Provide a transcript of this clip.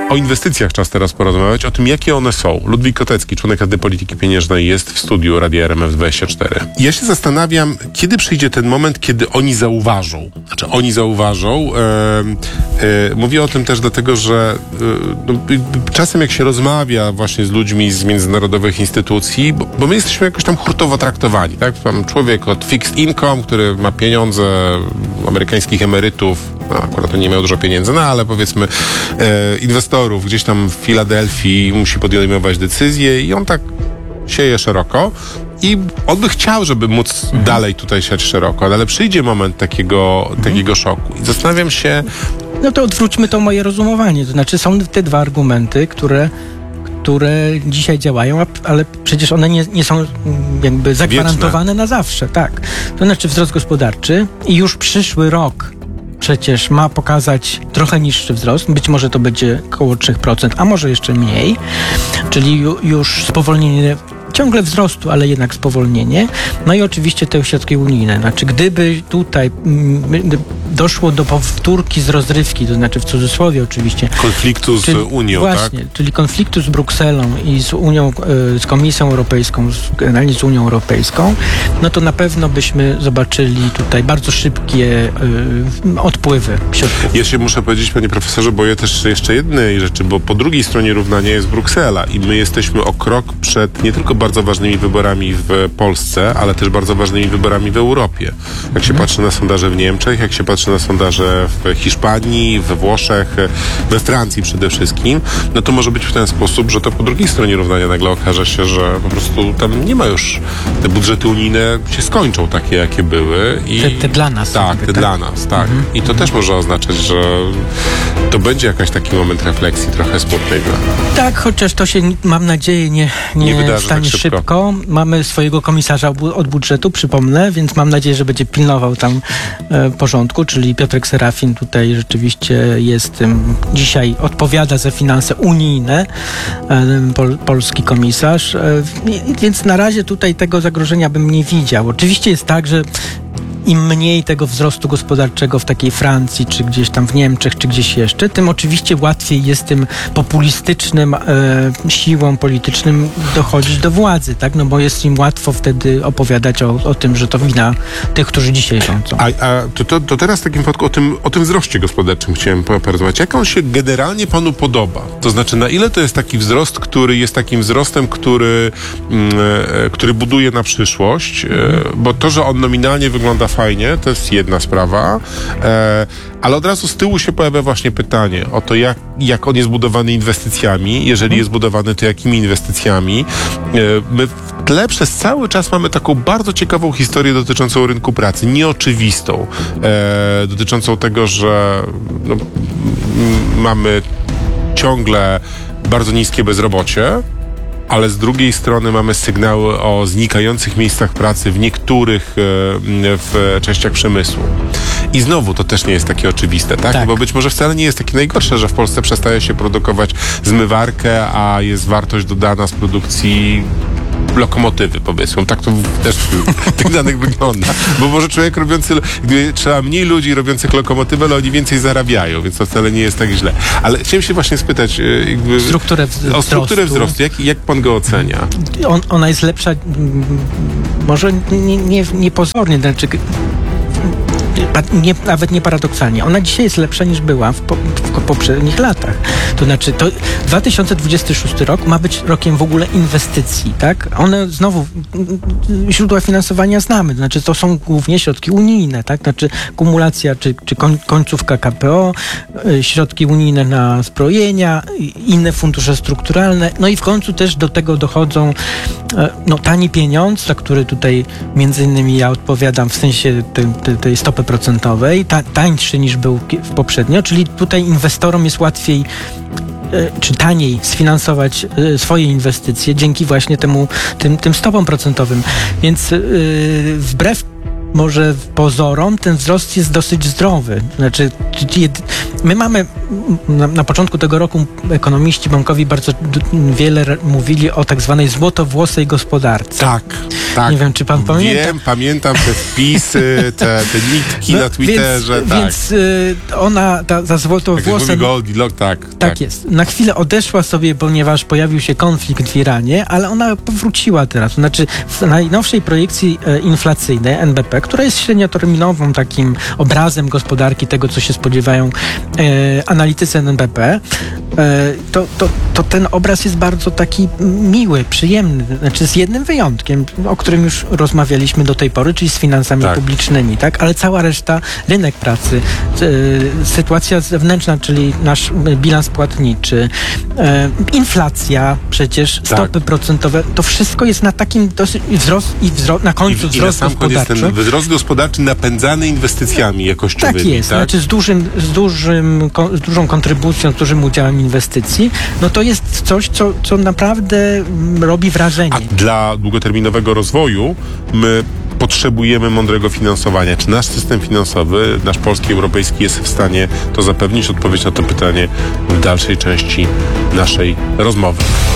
o inwestycjach czas teraz porozmawiać, o tym, jakie one są. Ludwik Kotecki, członek Rady Polityki Pieniężnej, jest w studiu Radia RMF24. Ja się zastanawiam, kiedy przyjdzie ten moment, kiedy oni zauważą. Mówię o tym też dlatego, że czasem jak się rozmawia właśnie z ludźmi z międzynarodowych instytucji, bo my jesteśmy jakoś tam hurtowo traktowani, tak? Tam człowiek od fixed income, który ma pieniądze amerykańskich emerytów, akurat on nie miał dużo pieniędzy, ale powiedzmy inwestorów gdzieś tam w Filadelfii, musi podejmować decyzje i on tak sieje szeroko i on by chciał, żeby móc dalej tutaj siać szeroko, ale przyjdzie moment takiego szoku i zastanawiam się... No to odwróćmy to moje rozumowanie, to znaczy są te dwa argumenty, które dzisiaj działają, ale przecież one nie są jakby zagwarantowane na zawsze, tak. To znaczy wzrost gospodarczy i już przyszły rok przecież ma pokazać trochę niższy wzrost, być może to będzie około 3%, a może jeszcze mniej, czyli już spowolnienie ciągle wzrostu, ale jednak spowolnienie. No i oczywiście te środki unijne. Znaczy, gdyby tutaj doszło do powtórki z rozrywki, to znaczy w cudzysłowie oczywiście. Konfliktu z Unią, właśnie, tak? Czyli konfliktu z Brukselą i z Unią, z Komisją Europejską, generalnie z Unią Europejską, no to na pewno byśmy zobaczyli tutaj bardzo szybkie odpływy środków. Ja się muszę powiedzieć, panie profesorze, boję też jeszcze jednej rzeczy, bo po drugiej stronie równania jest Bruksela i my jesteśmy o krok przed nie tylko bardzo ważnymi wyborami w Polsce, ale też bardzo ważnymi wyborami w Europie. Jak się patrzy na sondaże w Niemczech, jak się patrzy na sondaże w Hiszpanii, we Włoszech, we Francji przede wszystkim, no to może być w ten sposób, że to po drugiej stronie równania nagle okaże się, że po prostu tam nie ma już, te budżety unijne się skończą takie, jakie były. I te dla nas. Tak, dla nas, tak. I to też może oznaczać, że to będzie jakiś taki moment refleksji trochę smutnego. Tak, chociaż to się, mam nadzieję, nie stanie tak szybko. Mamy swojego komisarza od budżetu, przypomnę, więc mam nadzieję, że będzie pilnował tam porządku, czyli Piotrek Serafin tutaj rzeczywiście jest dzisiaj odpowiada za finanse unijne, polski komisarz, więc na razie tutaj tego zagrożenia bym nie widział. Oczywiście jest tak, że im mniej tego wzrostu gospodarczego w takiej Francji, czy gdzieś tam w Niemczech, czy gdzieś jeszcze, tym oczywiście łatwiej jest tym populistycznym siłom politycznym dochodzić do władzy, tak? No bo jest im łatwo wtedy opowiadać o tym, że to wina tych, którzy dzisiaj rządzą. To teraz w takim wypadku o tym wzroście gospodarczym chciałem porozmawiać. Jak on się generalnie panu podoba? To znaczy, na ile to jest taki wzrost, który jest takim wzrostem, który buduje na przyszłość, bo to, że on nominalnie wygląda fajnie, to jest jedna sprawa, ale od razu z tyłu się pojawia właśnie pytanie o to, jak on jest budowany inwestycjami, jeżeli jest budowany, to jakimi inwestycjami. My w tle przez cały czas mamy taką bardzo ciekawą historię dotyczącą rynku pracy, nieoczywistą, dotyczącą tego, że mamy ciągle bardzo niskie bezrobocie, ale z drugiej strony mamy sygnały o znikających miejscach pracy w niektórych w częściach przemysłu. I znowu to też nie jest takie oczywiste, tak? Bo być może wcale nie jest takie najgorsze, że w Polsce przestaje się produkować zmywarkę, a jest wartość dodana z produkcji lokomotywy, powiedzmy. Tak to też tych danych wygląda. Bo może człowiek trzeba mniej ludzi robiących lokomotywy, ale oni więcej zarabiają, więc to wcale nie jest tak źle. Ale chciałem się właśnie spytać o strukturę wzrostu. Jak pan go ocenia? Ona jest lepsza, może nie pozornie, znaczy nawet nie paradoksalnie. Ona dzisiaj jest lepsza niż była w poprzednich latach. To znaczy, 2026 rok ma być rokiem w ogóle inwestycji, tak? One znowu, źródła finansowania znamy, to znaczy to są głównie środki unijne, tak? Znaczy kumulacja czy końcówka KPO, środki unijne na zbrojenia, inne fundusze strukturalne, no i w końcu też do tego dochodzą tani pieniądz, za który tutaj między innymi ja odpowiadam w sensie tej stopy procentowej, tańszy niż był poprzednio, czyli tutaj inwestorom jest łatwiej czy taniej sfinansować swoje inwestycje dzięki właśnie tym stopom procentowym. Więc wbrew może pozorom ten wzrost jest dosyć zdrowy. Znaczy, my mamy na początku tego roku ekonomiści bankowi bardzo wiele mówili o tak zwanej złotowłosej gospodarce. Tak. Nie wiem, czy pan pamięta. Wiem, pamiętam te wpisy, te nitki na Twitterze. Więc ona, ta złotowłosa... Tak jest. Na chwilę odeszła sobie, ponieważ pojawił się konflikt w Iranie, ale ona powróciła teraz. Znaczy, w najnowszej projekcji inflacyjnej NBP, która jest średnioterminową takim obrazem gospodarki, tego, co się spodziewają analitycy NBP, to ten obraz jest bardzo taki miły, przyjemny. Znaczy z jednym wyjątkiem, o którym już rozmawialiśmy do tej pory, czyli z finansami publicznymi, tak? Ale cała reszta, rynek pracy, sytuacja zewnętrzna, czyli nasz bilans płatniczy, inflacja przecież, stopy procentowe, to wszystko jest na takim dosyć na końcu wzrost gospodarczy. Jest ten wzrost gospodarczy napędzany inwestycjami jakościowymi. Tak jest, znaczy z dużą kontrybucją, z dużym udziałem inwestycji, no to jest coś, co naprawdę robi wrażenie. A dla długoterminowego rozwoju my potrzebujemy mądrego finansowania. Czy nasz system finansowy, nasz polski, europejski jest w stanie to zapewnić? Odpowiedź na to pytanie w dalszej części naszej rozmowy.